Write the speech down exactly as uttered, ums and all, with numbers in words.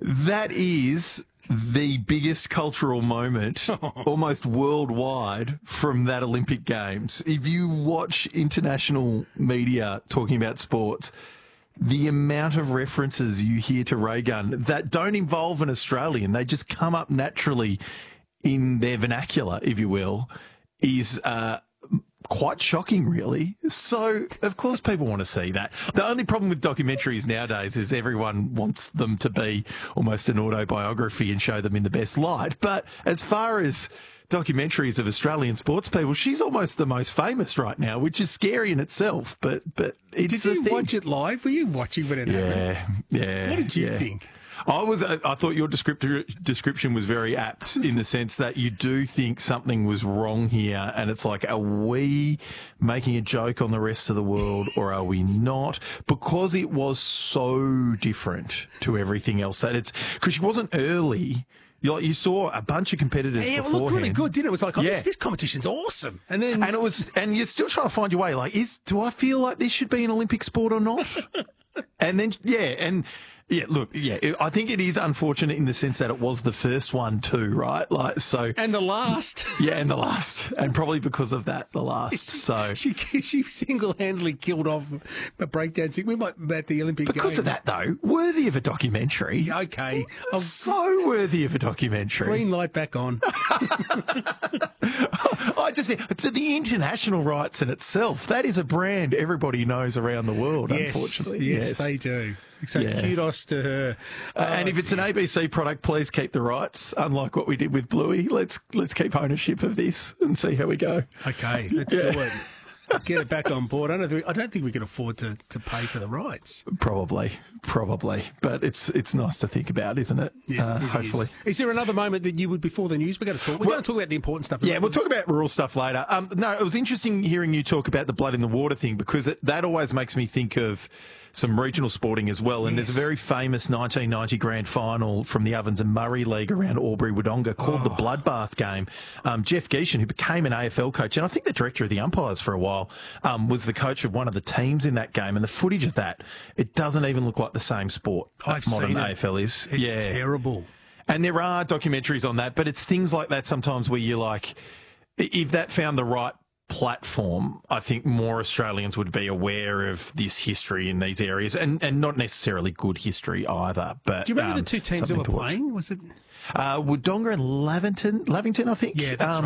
That is the biggest cultural moment, almost worldwide, from that Olympic Games. If you watch international media talking about sports, the amount of references you hear to ray gun that don't involve an Australian, they just come up naturally in their vernacular, if you will, is uh, quite shocking, really. So, of course, people want to see that. The only problem with documentaries nowadays is everyone wants them to be almost an autobiography and show them in the best light. But as far as documentaries of Australian sports people, she's almost the most famous right now, which is scary in itself. But but it's Did you a thing. watch it live? Were you watching when it happened? Yeah, yeah. What did you yeah. think? I was. I thought your descriptor, description was very apt in the sense that you do think something was wrong here, and it's like, are we making a joke on the rest of the world, or are we not? Because it was so different to everything else. That it's because she wasn't early. You, like, you saw a bunch of competitors Yeah, it beforehand. looked really good, didn't it? It was like, oh, Yeah. this, this competition's awesome. And then, And it was, and you're still trying to find your way. Like, is do I feel like this should be an Olympic sport or not? And then, yeah, and yeah, look, yeah, it, I think it is unfortunate in the sense that it was the first one too, right? Like, so, and the last. yeah, and the last, and probably because of that, the last. So, She she single-handedly killed off a breakdancing. We might at the Olympic because Games. of that, though, worthy of a documentary. Okay. I'll So worthy of a documentary. green light back on. I just to the international rights in itself, that is a brand everybody knows around the world. Yes, Unfortunately, yes, they do. So Yes. kudos to her. Uh, and Oh, if it's an A B C product, please keep the rights. Unlike what we did with Bluey, let's let's keep ownership of this and see how we go. okay, let's Yeah. do it. Get it back on board. I don't think, I don't think we can afford to, to pay for the rights. Probably, probably, but it's it's nice to think about, isn't it? Yes, Uh, it is. hopefully. Is there another moment that you would before the news? We're going to talk. We're Well- going to talk about the important stuff. Yeah, we'll talk about rural stuff later. Um, no, it was interesting hearing you talk about the blood in the water thing because it, that always makes me think of some regional sporting as well. And Yes. there's a very famous nineteen ninety grand final from the Ovens and Murray League around Albury Wodonga called the Bloodbath Game. Um, Jeff Geishan, who became an A F L coach, and I think the director of the umpires for a while, um, was the coach of one of the teams in that game. And the footage of that, it doesn't even look like the same sport I've that modern seen it. A F L is. It's yeah. terrible. And there are documentaries on that, but it's things like that sometimes where you're like, if that found the right platform, I think more Australians would be aware of this history in these areas, and, and not necessarily good history either. But Do you remember um, the two teams that something were to watch. playing? Was it? Uh, Wodonga and Lavington, Lavington, I think. Yeah, that's um,